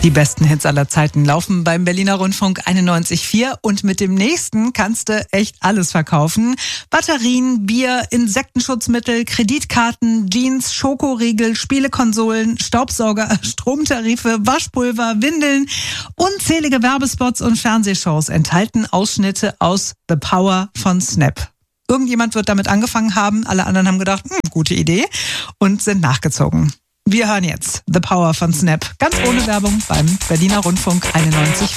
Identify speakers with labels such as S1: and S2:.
S1: Die besten Hits aller Zeiten laufen beim Berliner Rundfunk 91,4 und mit dem nächsten kannst du echt alles verkaufen. Batterien, Bier, Insektenschutzmittel, Kreditkarten, Jeans, Schokoriegel, Spielekonsolen, Staubsauger, Stromtarife, Waschpulver, Windeln. Unzählige Werbespots und Fernsehshows enthalten Ausschnitte aus The Power von Snap. Irgendjemand wird damit angefangen haben, alle anderen haben gedacht, gute Idee und sind nachgezogen. Wir hören jetzt The Power von Snap, ganz ohne Werbung beim Berliner Rundfunk 91,4.